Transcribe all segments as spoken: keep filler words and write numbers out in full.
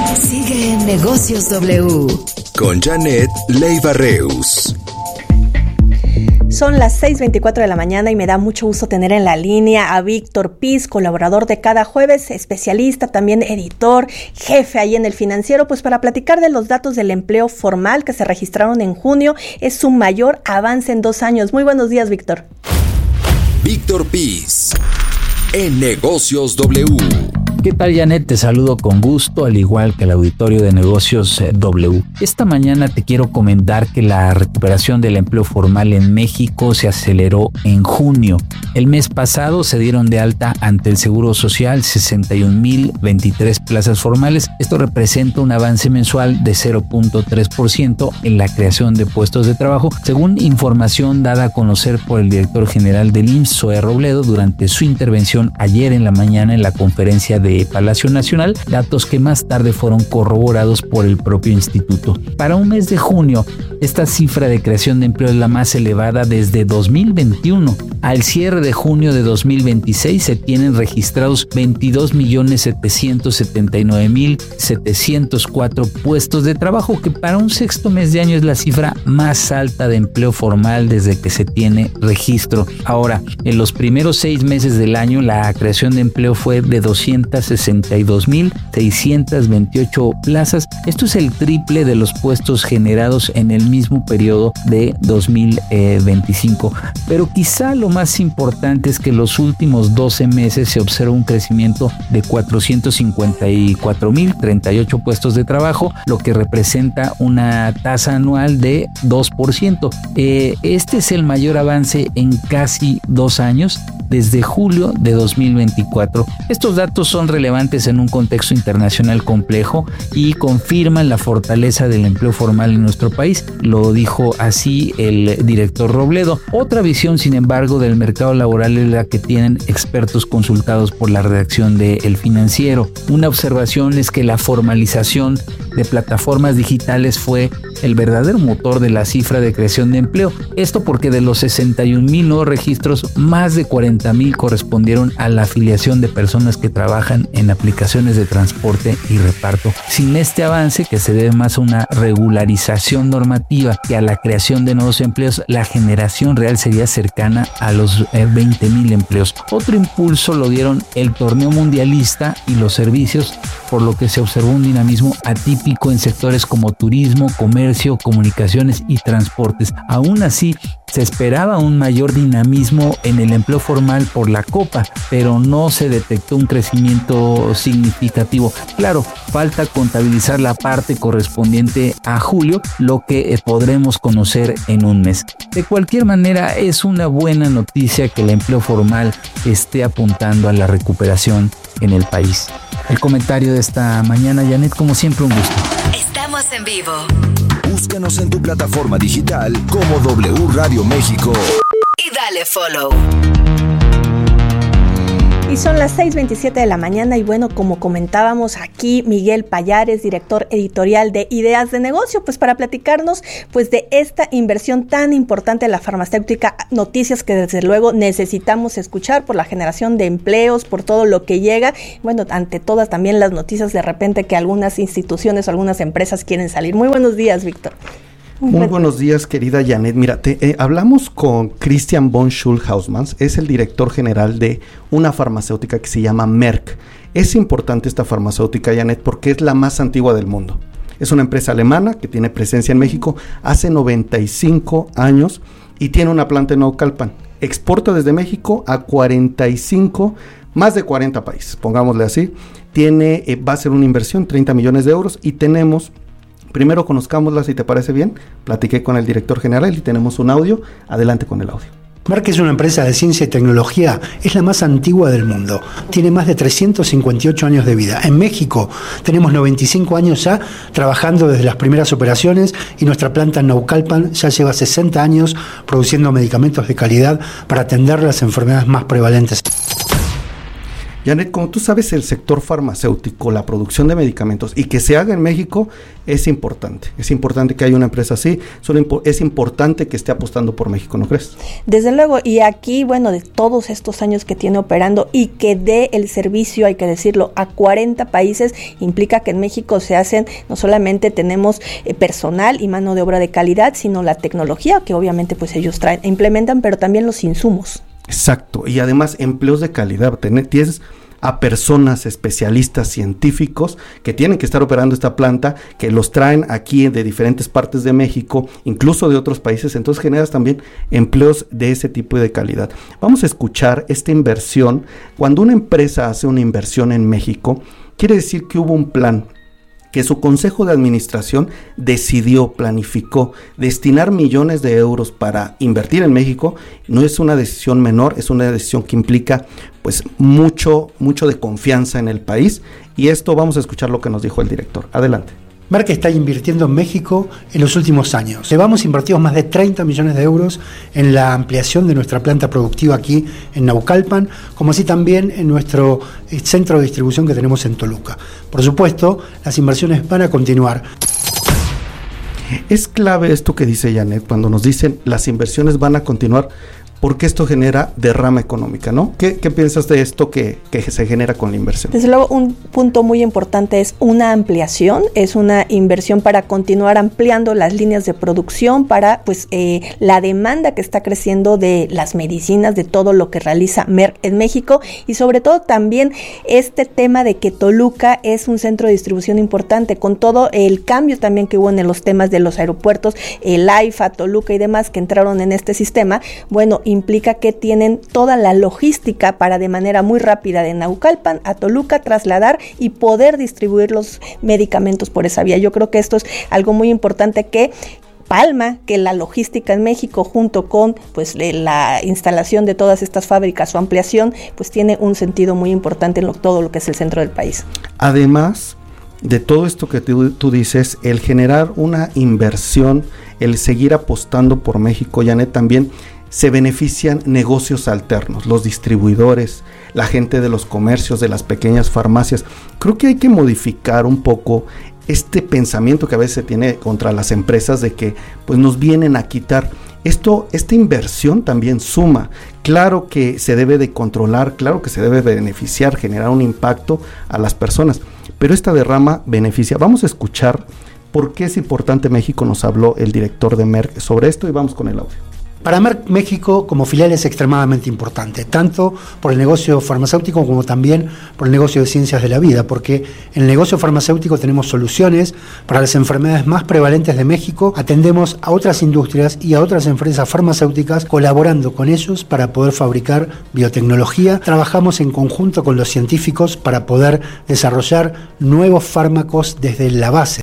Sigue en Negocios W con Janet Leiva Reus. Son las seis veinticuatro de la mañana y me da mucho gusto tener en la línea a Víctor Piz, colaborador de Cada Jueves, especialista, también editor, jefe ahí en El Financiero, pues para platicar de los datos del empleo formal que se registraron en junio. Es su mayor avance en dos años. Muy buenos días, Víctor. Víctor Piz, en Negocios W. ¿Qué tal, Janet? Te saludo con gusto, al igual que el auditorio de Negocios W. Esta mañana te quiero comentar que la recuperación del empleo formal en México se aceleró en junio. El mes pasado se dieron de alta ante el Seguro Social sesenta y un mil veintitrés plazas formales. Esto representa un avance mensual de cero punto tres por ciento en la creación de puestos de trabajo, según información dada a conocer por el director general del I M S S, Zoe Robledo, durante su intervención ayer en la mañana en la conferencia de de Palacio Nacional, datos que más tarde fueron corroborados por el propio instituto. Para un mes de junio, esta cifra de creación de empleo es la más elevada desde dos mil veintiuno. Al cierre de junio de dos mil veintiséis se tienen registrados veintidós millones setecientos setenta y nueve mil setecientos cuatro puestos de trabajo, que para un sexto mes de año es la cifra más alta de empleo formal desde que se tiene registro. Ahora, en los primeros seis meses del año, la creación de empleo fue de doscientos sesenta y dos mil seiscientos veintiocho plazas. Esto es el triple de los puestos generados en el mismo periodo de dos mil veinticinco. Pero quizá lo más importante es que en los últimos doce meses se observa un crecimiento de cuatrocientos cincuenta y cuatro mil treinta y ocho puestos de trabajo, lo que representa una tasa anual de dos por ciento. Eh, este es el mayor avance en casi dos años, desde julio de dos mil veinticuatro. Estos datos son relevantes en un contexto internacional complejo y confirman la fortaleza del empleo formal en nuestro país. Lo dijo así el director Robledo. Otra visión, sin embargo, del mercado laboral es la que tienen expertos consultados por la redacción de El Financiero. Una observación es que la formalización de plataformas digitales fue el verdadero motor de la cifra de creación de empleo. Esto porque de los sesenta y un mil nuevos registros, más de cuarenta mil correspondieron a la afiliación de personas que trabajan en aplicaciones de transporte y reparto. Sin este avance, que se debe más a una regularización normativa que a la creación de nuevos empleos, la generación real sería cercana a los veinte mil empleos. Otro impulso lo dieron el torneo mundialista y los servicios, por lo que se observó un dinamismo atípico en sectores como turismo, comercio, comunicaciones y transportes. Aún así, se esperaba un mayor dinamismo en el empleo formal por la Copa, pero no se detectó un crecimiento significativo. Claro, falta contabilizar la parte correspondiente a julio, lo que podremos conocer en un mes. De cualquier manera, es una buena noticia que el empleo formal esté apuntando a la recuperación en el país. El comentario de esta mañana, Janet, como siempre, un gusto. Estamos en vivo. Búscanos en tu plataforma digital como W Radio México Y dale follow. Y son las seis veintisiete de la mañana y bueno, como comentábamos aquí, Miguel Pallares, director editorial de Ideas de Negocio, pues para platicarnos pues de esta inversión tan importante en la farmacéutica, noticias que desde luego necesitamos escuchar por la generación de empleos, por todo lo que llega, bueno, ante todas también las noticias de repente que algunas instituciones o algunas empresas quieren salir. Muy buenos días, Víctor. Muy buenos días, querida Janet. Mira, te, eh, hablamos con Christian von Schulhausmann, es el director general de una farmacéutica que se llama Merck. Es importante esta farmacéutica, Janet, porque es la más antigua del mundo. Es una empresa alemana que tiene presencia en México hace noventa y cinco años y tiene una planta en Naucalpan. Exporta desde México a cuarenta y cinco, más de cuarenta países, pongámosle así. Tiene, eh, va a ser una inversión, treinta millones de euros, y tenemos... Primero conozcámosla, si te parece bien. Platiqué con el director general y tenemos un audio. Adelante con el audio. Merck es una empresa de ciencia y tecnología, es la más antigua del mundo, tiene más de trescientos cincuenta y ocho años de vida. En México tenemos noventa y cinco años ya trabajando desde las primeras operaciones y nuestra planta en Naucalpan ya lleva sesenta años produciendo medicamentos de calidad para atender las enfermedades más prevalentes. Janet, como tú sabes, el sector farmacéutico, la producción de medicamentos y que se haga en México es importante. Es importante que haya una empresa así, es importante que esté apostando por México, ¿no crees? Desde luego, y aquí, bueno, de todos estos años que tiene operando y que dé el servicio, hay que decirlo, a cuarenta países, implica que en México se hacen, no solamente tenemos eh, personal y mano de obra de calidad, sino la tecnología que obviamente pues ellos traen, e implementan, pero también los insumos. Exacto, y además empleos de calidad. Tienes a personas, especialistas, científicos que tienen que estar operando esta planta, que los traen aquí de diferentes partes de México, incluso de otros países, entonces generas también empleos de ese tipo y de calidad. Vamos a escuchar esta inversión. Cuando una empresa hace una inversión en México, quiere decir que hubo un plan, que su consejo de administración decidió, planificó destinar millones de euros para invertir en México. No es una decisión menor, es una decisión que implica pues mucho, mucho de confianza en el país, y esto vamos a escuchar lo que nos dijo el director. Adelante. Merck está invirtiendo en México en los últimos años. Llevamos invertidos más de treinta millones de euros en la ampliación de nuestra planta productiva aquí en Naucalpan, como así también en nuestro centro de distribución que tenemos en Toluca. Por supuesto, las inversiones van a continuar. Es clave esto que dice Janet, cuando nos dicen las inversiones van a continuar, porque esto genera derrama económica, ¿no? ¿Qué, qué piensas de esto que, que se genera con la inversión? Desde luego, un punto muy importante es una ampliación, es una inversión para continuar ampliando las líneas de producción, para pues eh, la demanda que está creciendo de las medicinas, de todo lo que realiza Merck en México, y sobre todo también este tema de que Toluca es un centro de distribución importante, con todo el cambio también que hubo en los temas de los aeropuertos, el AIFA, Toluca y demás que entraron en este sistema. Bueno, implica que tienen toda la logística para de manera muy rápida de Naucalpan a Toluca trasladar y poder distribuir los medicamentos por esa vía. Yo creo que esto es algo muy importante que palma que la logística en México, junto con pues la instalación de todas estas fábricas o ampliación, pues tiene un sentido muy importante en lo, todo lo que es el centro del país. Además de todo esto que tú, tú dices, el generar una inversión, el seguir apostando por México, Janet, también se benefician negocios alternos, los distribuidores, la gente de los comercios, de las pequeñas farmacias. Creo que hay que modificar un poco este pensamiento que a veces se tiene contra las empresas de que pues nos vienen a quitar. Esto, esta inversión también suma. Claro que se debe de controlar, claro que se debe beneficiar, generar un impacto a las personas, pero esta derrama beneficia. Vamos a escuchar por qué es importante México. Nos habló el director de Merck sobre esto y vamos con el audio. Para Merck, México como filial es extremadamente importante, tanto por el negocio farmacéutico como también por el negocio de ciencias de la vida, porque en el negocio farmacéutico tenemos soluciones para las enfermedades más prevalentes de México, atendemos a otras industrias y a otras empresas farmacéuticas colaborando con ellos para poder fabricar biotecnología. Trabajamos en conjunto con los científicos para poder desarrollar nuevos fármacos desde la base.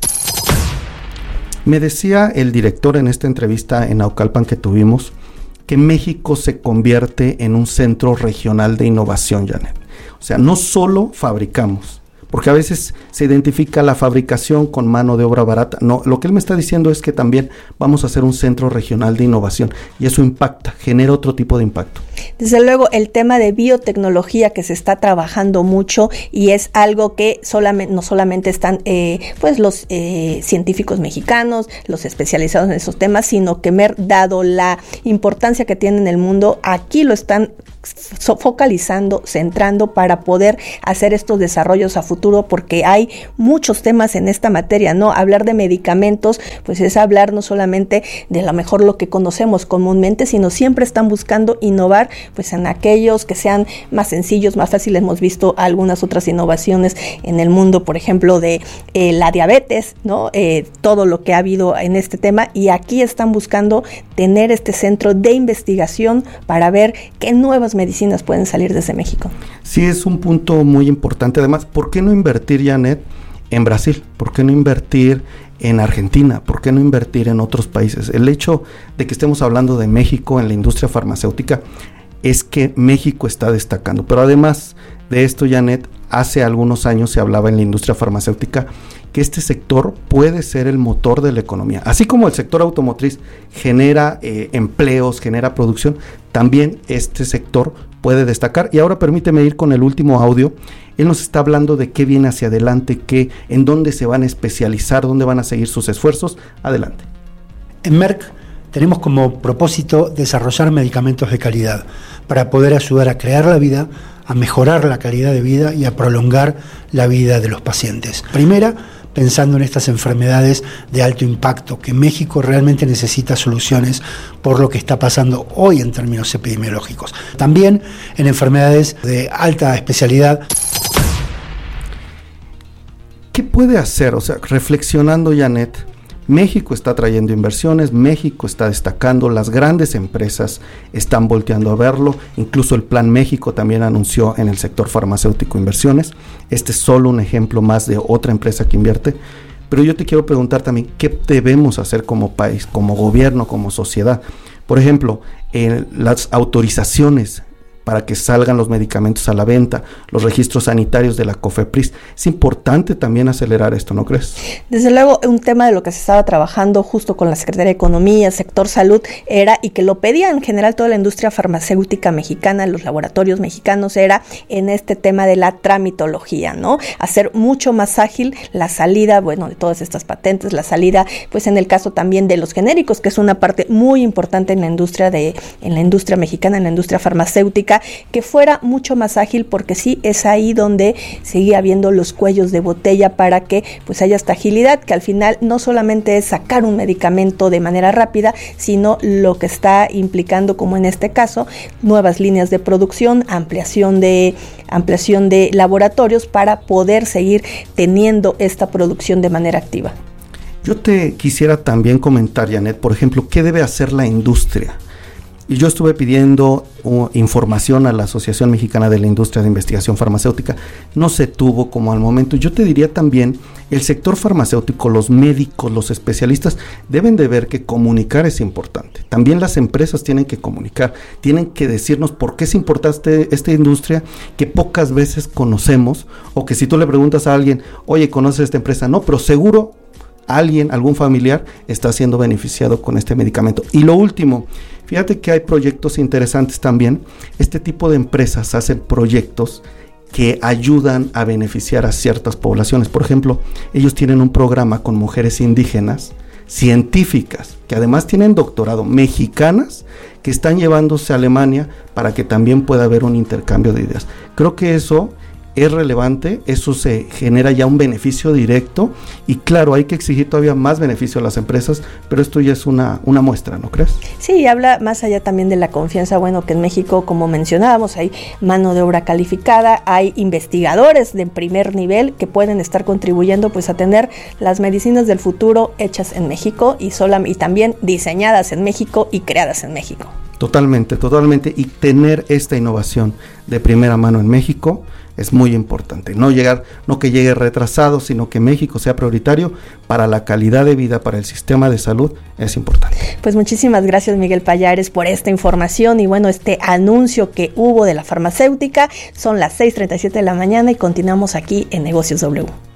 Me decía el director en esta entrevista en Naucalpan que tuvimos, que México se convierte en un centro regional de innovación, Janet. O sea, no solo fabricamos, porque a veces se identifica la fabricación con mano de obra barata. No, lo que él me está diciendo es que también vamos a ser un centro regional de innovación, y eso impacta, genera otro tipo de impacto. Desde luego, el tema de biotecnología que se está trabajando mucho, y es algo que solamente, no solamente están eh, pues los eh, científicos mexicanos, los especializados en esos temas, sino que Merck, dado la importancia que tiene en el mundo, aquí lo están focalizando, centrando para poder hacer estos desarrollos a futuro, porque hay muchos temas en esta materia, ¿no? Hablar de medicamentos, pues es hablar no solamente de lo mejor lo que conocemos comúnmente, sino siempre están buscando innovar, pues en aquellos que sean más sencillos, más fáciles. Hemos visto algunas otras innovaciones en el mundo, por ejemplo, de eh, la diabetes, ¿no? Eh, todo lo que ha habido en este tema, y aquí están buscando tener este centro de investigación para ver qué nuevas medicinas pueden salir desde México. Sí, es un punto muy importante. Además, ¿por qué no invertir, Janet, en Brasil? ¿Por qué no invertir en Argentina? ¿Por qué no invertir en otros países? El hecho de que estemos hablando de México en la industria farmacéutica es que México está destacando. Pero además de esto, Janet, hace algunos años se hablaba en la industria farmacéutica que este sector puede ser el motor de la economía. Así como el sector automotriz genera eh, empleos, genera producción, también este sector puede destacar. Y ahora permíteme ir con el último audio. Él nos está hablando de qué viene hacia adelante, qué, en dónde se van a especializar, dónde van a seguir sus esfuerzos. Adelante. En Merck tenemos como propósito desarrollar medicamentos de calidad para poder ayudar a crear la vida, a mejorar la calidad de vida y a prolongar la vida de los pacientes. Primera, pensando en estas enfermedades de alto impacto, que México realmente necesita soluciones por lo que está pasando hoy en términos epidemiológicos. También en enfermedades de alta especialidad. ¿Qué puede hacer? O sea, reflexionando, Janet, México está trayendo inversiones, México está destacando, las grandes empresas están volteando a verlo, incluso el Plan México también anunció en el sector farmacéutico inversiones. Este es solo un ejemplo más de otra empresa que invierte, pero yo te quiero preguntar también, ¿qué debemos hacer como país, como gobierno, como sociedad? Por ejemplo, eh, las autorizaciones para que salgan los medicamentos a la venta, los registros sanitarios de la COFEPRIS. Es importante también acelerar esto, ¿no crees? Desde luego, un tema de lo que se estaba trabajando justo con la Secretaría de Economía, sector salud, era, y que lo pedía en general toda la industria farmacéutica mexicana, los laboratorios mexicanos, era en este tema de la tramitología, ¿no? Hacer mucho más ágil la salida, bueno, de todas estas patentes, la salida, pues en el caso también de los genéricos, que es una parte muy importante en la industria de, en la industria mexicana, en la industria farmacéutica, que fuera mucho más ágil, porque sí es ahí donde sigue habiendo los cuellos de botella para que pues haya esta agilidad, que al final no solamente es sacar un medicamento de manera rápida, sino lo que está implicando, como en este caso, nuevas líneas de producción, ampliación de ampliación de laboratorios para poder seguir teniendo esta producción de manera activa. Yo te quisiera también comentar, Janet, por ejemplo, ¿qué debe hacer la industria? Y yo estuve pidiendo uh, información a la Asociación Mexicana de la Industria de Investigación Farmacéutica. No se tuvo como al momento. Yo te diría también, el sector farmacéutico, los médicos, los especialistas, deben de ver que comunicar es importante. También las empresas tienen que comunicar, tienen que decirnos por qué es importante esta industria que pocas veces conocemos, o que si tú le preguntas a alguien, oye, ¿conoces esta empresa? No, pero seguro alguien, algún familiar está siendo beneficiado con este medicamento. Y lo último, fíjate que hay proyectos interesantes también. Este tipo de empresas hacen proyectos que ayudan a beneficiar a ciertas poblaciones. Por ejemplo, ellos tienen un programa con mujeres indígenas, científicas, que además tienen doctorado, mexicanas, que están llevándose a Alemania para que también pueda haber un intercambio de ideas. Creo que eso es relevante, eso se genera ya un beneficio directo, y claro, hay que exigir todavía más beneficio a las empresas, pero esto ya es una, una muestra, ¿no crees? Sí, habla más allá también de la confianza, bueno, que en México, como mencionábamos, hay mano de obra calificada, hay investigadores de primer nivel que pueden estar contribuyendo pues a tener las medicinas del futuro hechas en México y, sola, y también diseñadas en México y creadas en México. Totalmente, totalmente, y tener esta innovación de primera mano en México es muy importante. No llegar, no que llegue retrasado, sino que México sea prioritario para la calidad de vida, para el sistema de salud, es importante. Pues muchísimas gracias, Miguel Pallares, por esta información y bueno, este anuncio que hubo de la farmacéutica. Son las seis treinta y siete de la mañana y continuamos aquí en Negocios W.